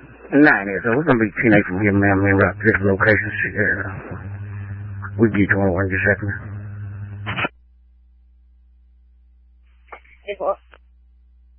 9 so we're going to be teenage from here, man. We're at this location. We get to one just a second.